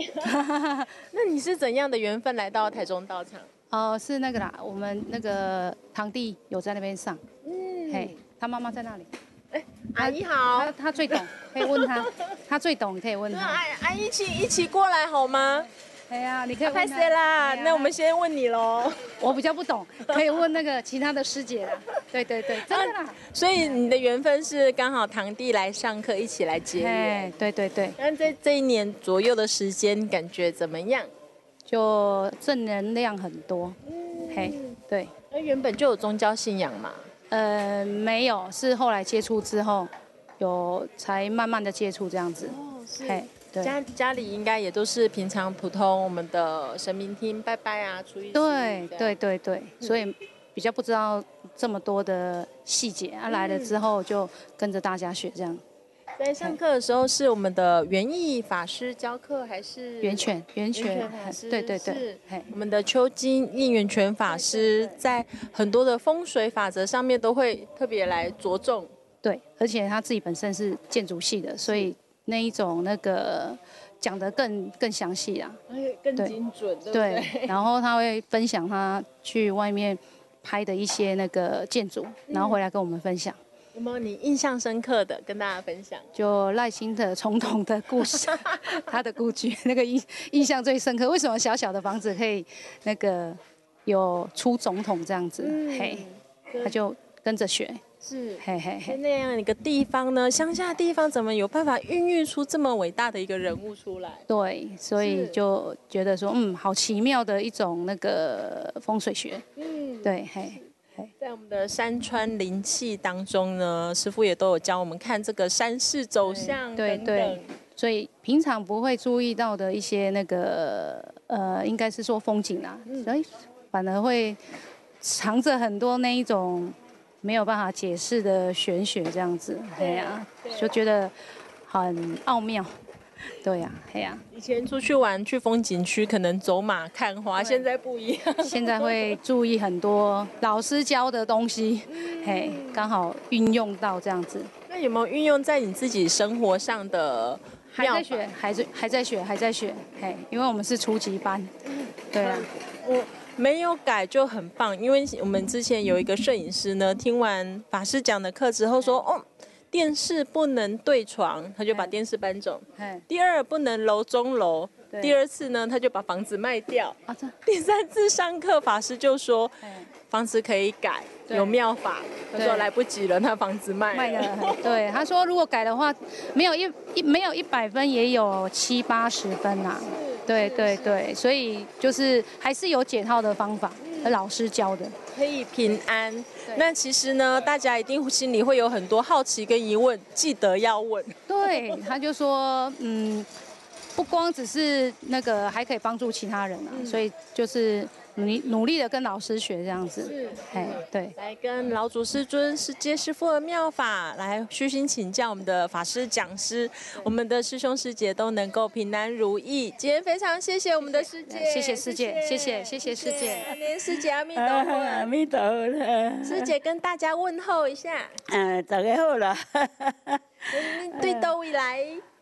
那你是怎样的缘分来到台中道场？ 哦，是那个啦，我们那个堂弟有在那边上，嘿，他妈妈在那里。 阿姨好， 他最懂，可以问他，他最懂，你可以问他。 阿姨一起过来好吗？ 哎呀，你可以问他。 拍谁啦？那我们先问你喽。 我比较不懂，可以问那个其他的师姐啦。对，真的啦。 所以你的缘分是刚好堂弟来上课，一起来结缘。 对。 那在这1年左右的时间，感觉怎么样？ 就正能量很多。对。 那原本就有宗教信仰嘛？ 没有，是后来接触之后，才慢慢的接触这样子。 哦，是。 对。 家里应该也都是平常普通我们的神明厅拜拜啊，初一。 对，所以比较不知道这么多的细节啊，来了之后就跟着大家学这样。 在上课的时候是我们的元义法师教课，还是源泉法师？ 对， 我们的邱金应元泉法师在很多的风水法则上面都会特别来着重。 对，而且他自己本身是建筑系的，所以那一种那个讲得更详细啊， 更精准，对不对？ 然后他会分享他去外面拍的一些那个建筑，然后回来跟我们分享。 有没有你印象深刻的跟大家分享？ 就赖清德总统的故事，他的故居那个印象最深刻。为什么小小的房子可以那个有出总统这样子？他就跟着学。 是，在那样一个地方呢，乡下地方怎么有办法孕育出这么伟大的一个人物出来？ 对，所以就觉得说，好奇妙的一种那个风水学。对， 在我们的山川灵气当中呢，师父也都有教我们看这个山势走向等等。对， 所以平常不会注意到的一些那个应该是说风景啦，所以反而会藏着很多那一种没有办法解释的玄学这样子。就觉得很奥妙。对呀， 以前出去玩去风景区可能走马看花，现在不一样。 现在会注意很多老师教的东西，刚好运用到这样子。 那有没有运用在你自己生活上的？ 还在学，因为我们是初级班。对啊， 我没有改就很棒，因为我们之前有一个摄影师呢，听完法师讲的课之后说，电视不能对床，他就把电视搬走。第二，不能楼中楼。第2次呢，他就把房子卖掉。第3次上课，法师就说，房子可以改，有妙法。他说来不及了，他房子卖了。 对，他说如果改的话，没有100分，也有70、80分呐。对，所以就是还是有解套的方法，老师教的。 可以平安。那其实呢，大家一定心里会有很多好奇跟疑问，记得要问。 对，他就说，不光只是那个，还可以帮助其他人啊，所以就是努力的跟老师学这样子。对， 来跟老祖师尊世界师父的妙法来虚心请教我们的法师讲师，我们的师兄师姐都能够平安如意。今天非常谢谢我们的师姐， 谢谢师姐，谢谢师姐， 师姐阿弥陀佛， 阿弥陀佛。 师姐跟大家问候一下。 大家好了。 对都位来。